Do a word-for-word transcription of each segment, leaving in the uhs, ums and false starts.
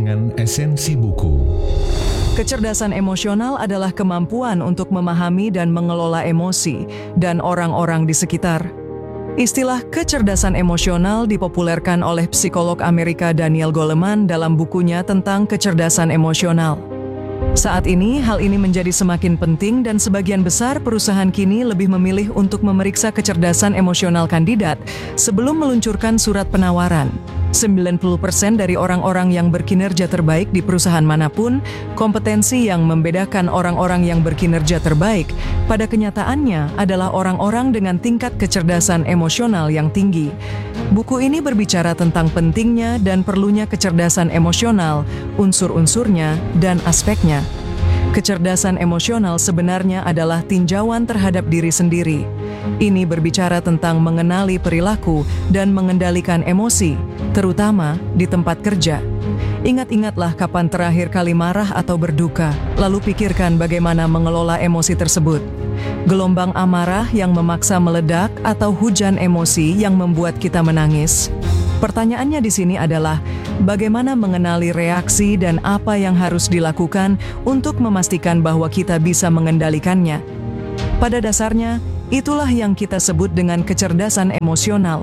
dengan Esensi Buku. Kecerdasan emosional adalah kemampuan untuk memahami dan mengelola emosi dan orang-orang di sekitar. Istilah kecerdasan emosional dipopulerkan oleh psikolog Amerika Daniel Goleman dalam bukunya tentang kecerdasan emosional. Saat ini, hal ini menjadi semakin penting dan sebagian besar perusahaan kini lebih memilih untuk memeriksa kecerdasan emosional kandidat sebelum meluncurkan surat penawaran. sembilan puluh persen dari orang-orang yang berkinerja terbaik di perusahaan manapun, kompetensi yang membedakan orang-orang yang berkinerja terbaik pada kenyataannya adalah orang-orang dengan tingkat kecerdasan emosional yang tinggi. Buku ini berbicara tentang pentingnya dan perlunya kecerdasan emosional, unsur-unsurnya, dan aspeknya. Kecerdasan emosional sebenarnya adalah tinjauan terhadap diri sendiri. Ini berbicara tentang mengenali perilaku dan mengendalikan emosi, terutama di tempat kerja. Ingat-ingatlah kapan terakhir kali marah atau berduka, lalu pikirkan bagaimana mengelola emosi tersebut. Gelombang amarah yang memaksa meledak atau hujan emosi yang membuat kita menangis. Pertanyaannya di sini adalah, bagaimana mengenali reaksi dan apa yang harus dilakukan untuk memastikan bahwa kita bisa mengendalikannya? Pada dasarnya, itulah yang kita sebut dengan kecerdasan emosional.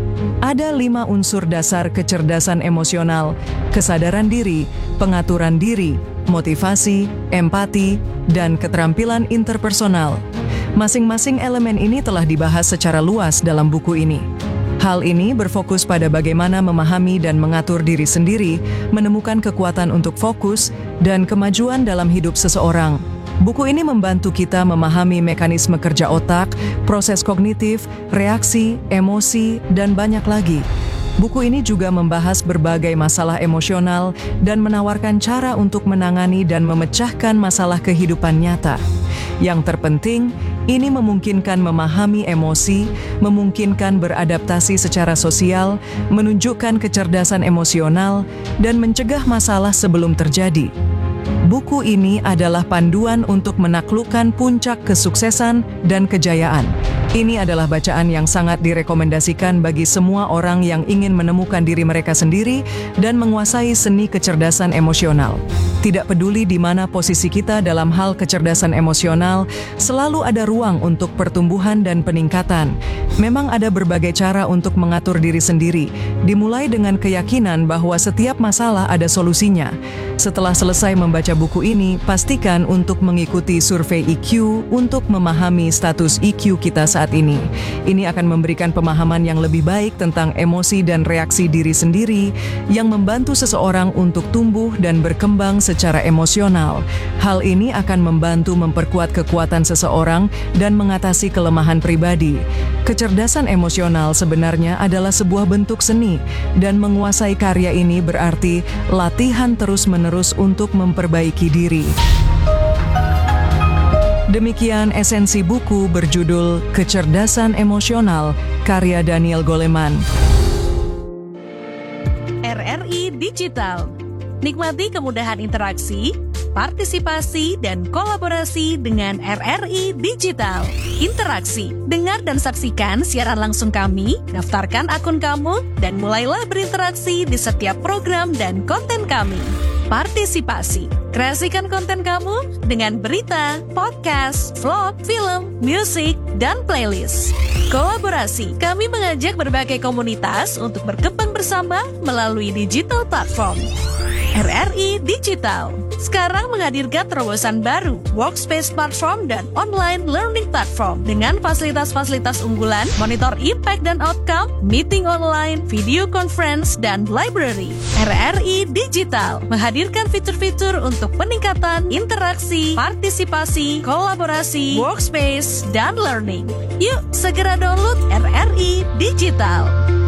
Ada lima unsur dasar kecerdasan emosional: kesadaran diri, pengaturan diri, motivasi, empati, dan keterampilan interpersonal. Masing-masing elemen ini telah dibahas secara luas dalam buku ini. Hal ini berfokus pada bagaimana memahami dan mengatur diri sendiri, menemukan kekuatan untuk fokus, dan kemajuan dalam hidup seseorang. Buku ini membantu kita memahami mekanisme kerja otak, proses kognitif, reaksi, emosi, dan banyak lagi. Buku ini juga membahas berbagai masalah emosional dan menawarkan cara untuk menangani dan memecahkan masalah kehidupan nyata. Yang terpenting, ini memungkinkan memahami emosi, memungkinkan beradaptasi secara sosial, menunjukkan kecerdasan emosional, dan mencegah masalah sebelum terjadi. Buku ini adalah panduan untuk menaklukkan puncak kesuksesan dan kejayaan. Ini adalah bacaan yang sangat direkomendasikan bagi semua orang yang ingin menemukan diri mereka sendiri dan menguasai seni kecerdasan emosional. Tidak peduli di mana posisi kita dalam hal kecerdasan emosional, selalu ada ruang untuk pertumbuhan dan peningkatan. Memang ada berbagai cara untuk mengatur diri sendiri, dimulai dengan keyakinan bahwa setiap masalah ada solusinya. Setelah selesai membaca buku ini, pastikan untuk mengikuti survei I Q untuk memahami status I Q kita saat ini. Ini akan memberikan pemahaman yang lebih baik tentang emosi dan reaksi diri sendiri yang membantu seseorang untuk tumbuh dan berkembang secara emosional. Hal ini akan membantu memperkuat kekuatan seseorang dan mengatasi kelemahan pribadi. Kecerdasan emosional sebenarnya adalah sebuah bentuk seni, dan menguasai karya ini berarti latihan terus-menerus untuk memperbaiki diri. Demikian esensi buku berjudul Kecerdasan Emosional, karya Daniel Goleman. R R I Digital. Nikmati kemudahan interaksi, partisipasi, dan kolaborasi dengan R R I Digital. Interaksi, dengar dan saksikan siaran langsung kami, daftarkan akun kamu, dan mulailah berinteraksi di setiap program dan konten kami. Partisipasi, kreasikan konten kamu dengan berita, podcast, vlog, film, musik, dan playlist. Kolaborasi, kami mengajak berbagai komunitas untuk berkembang bersama melalui digital platform. R R I Digital sekarang menghadirkan terobosan baru, workspace platform dan online learning platform dengan fasilitas-fasilitas unggulan, monitor impact dan outcome, meeting online, video conference, dan library. R R I Digital menghadirkan fitur-fitur untuk peningkatan interaksi, partisipasi, kolaborasi, workspace, dan learning. Yuk, segera download R R I Digital.